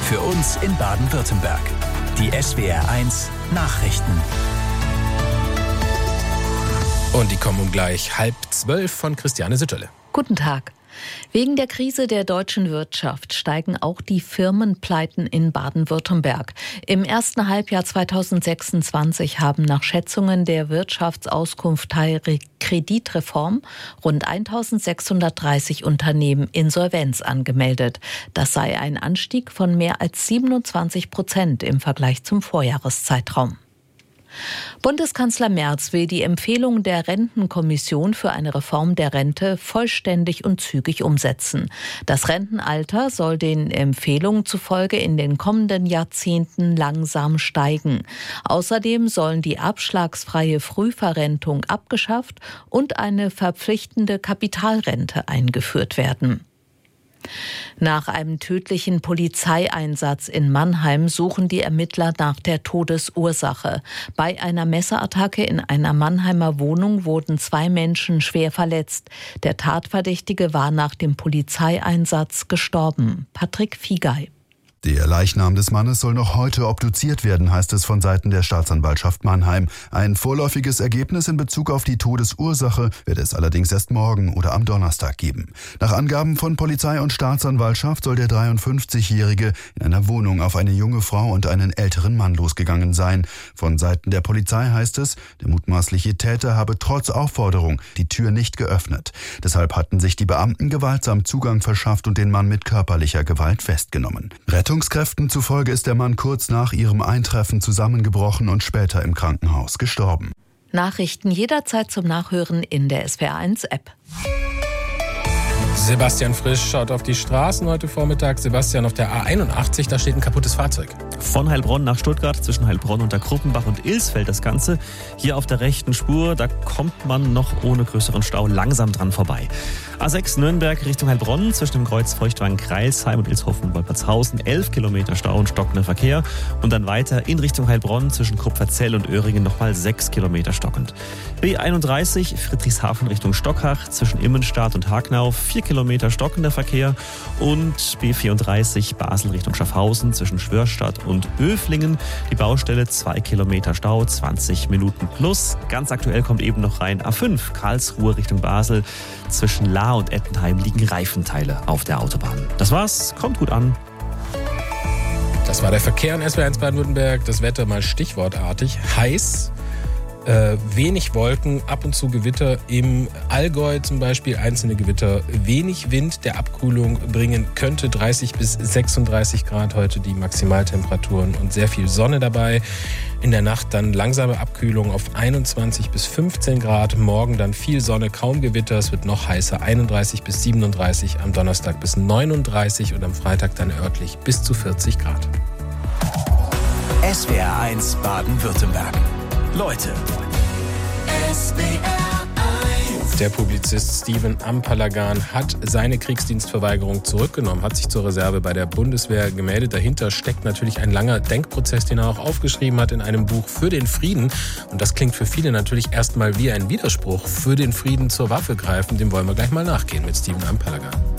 Für uns in Baden-Württemberg. Die SWR1 Nachrichten. Und die kommen um gleich 11:30 von Christiane Sütterle. Guten Tag. Wegen der Krise der deutschen Wirtschaft steigen auch die Firmenpleiten in Baden-Württemberg. Im ersten Halbjahr 2026 haben nach Schätzungen der Wirtschaftsauskunft Teil Kreditreform rund 1630 Unternehmen Insolvenz angemeldet. Das sei ein Anstieg von mehr als 27% im Vergleich zum Vorjahreszeitraum. Bundeskanzler Merz will die Empfehlung der Rentenkommission für eine Reform der Rente vollständig und zügig umsetzen. Das Rentenalter soll den Empfehlungen zufolge in den kommenden Jahrzehnten langsam steigen. Außerdem sollen die abschlagsfreie Frühverrentung abgeschafft und eine verpflichtende Kapitalrente eingeführt werden. Nach einem tödlichen Polizeieinsatz in Mannheim suchen die Ermittler nach der Todesursache. Bei einer Messerattacke in einer Mannheimer Wohnung wurden 2 Menschen schwer verletzt. Der Tatverdächtige war nach dem Polizeieinsatz gestorben. Patrick Fiegei. Der Leichnam des Mannes soll noch heute obduziert werden, heißt es von Seiten der Staatsanwaltschaft Mannheim. Ein vorläufiges Ergebnis in Bezug auf die Todesursache wird es allerdings erst morgen oder am Donnerstag geben. Nach Angaben von Polizei und Staatsanwaltschaft soll der 53-Jährige in einer Wohnung auf eine junge Frau und einen älteren Mann losgegangen sein. Von Seiten der Polizei heißt es, der mutmaßliche Täter habe trotz Aufforderung die Tür nicht geöffnet. Deshalb hatten sich die Beamten gewaltsam Zugang verschafft und den Mann mit körperlicher Gewalt festgenommen. Rettungskräften zufolge ist der Mann kurz nach ihrem Eintreffen zusammengebrochen und später im Krankenhaus gestorben. Nachrichten jederzeit zum Nachhören in der SWR1-App. Sebastian Frisch schaut auf die Straßen heute Vormittag. Sebastian, auf der A81, da steht ein kaputtes Fahrzeug. Von Heilbronn nach Stuttgart, zwischen Heilbronn und der Kruppenbach und Ilsfeld das Ganze. Hier auf der rechten Spur, da kommt man noch ohne größeren Stau langsam dran vorbei. A6 Nürnberg Richtung Heilbronn, zwischen dem Kreuz Feuchtwangen-Kreilsheim und Ilshofen-Wolpertshausen, 11 Kilometer Stau und stockender Verkehr. Und dann weiter in Richtung Heilbronn, zwischen Kupferzell und Öhringen nochmal 6 Kilometer stockend. B31 Friedrichshafen Richtung Stockhach, zwischen Immenstadt und Hagnau, 4 Kilometer stockender Verkehr. Und B34 Basel Richtung Schaffhausen, zwischen Schwörstadt und Öflingen. Die Baustelle 2 Kilometer Stau, 20 Minuten plus. Ganz aktuell kommt eben noch rein A5 Karlsruhe Richtung Basel. Zwischen Lahr und Ettenheim liegen Reifenteile auf der Autobahn. Das war's, kommt gut an. Das war der Verkehr in SWR1 Baden-Württemberg. Das Wetter mal stichwortartig. Heiß, wenig Wolken, ab und zu Gewitter. Im Allgäu zum Beispiel einzelne Gewitter. Wenig Wind, der Abkühlung bringen könnte 30 bis 36 Grad heute die Maximaltemperaturen und sehr viel Sonne dabei. In der Nacht dann langsame Abkühlung auf 21 bis 15 Grad. Morgen dann viel Sonne, kaum Gewitter. Es wird noch heißer, 31 bis 37. Am Donnerstag bis 39 und am Freitag dann örtlich bis zu 40 Grad. SWR1 Baden-Württemberg. Leute. Der Publizist Steven Ampalagan hat seine Kriegsdienstverweigerung zurückgenommen, hat sich zur Reserve bei der Bundeswehr gemeldet. Dahinter steckt natürlich ein langer Denkprozess, den er auch aufgeschrieben hat in einem Buch für den Frieden. Und das klingt für viele natürlich erstmal wie ein Widerspruch. Für den Frieden zur Waffe greifen, dem wollen wir gleich mal nachgehen mit Steven Ampalagan.